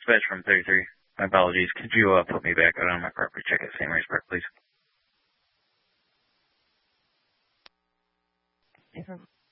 Dispatch from 33. My apologies. Could you put me back out on my property check at St. Mary's Park, please?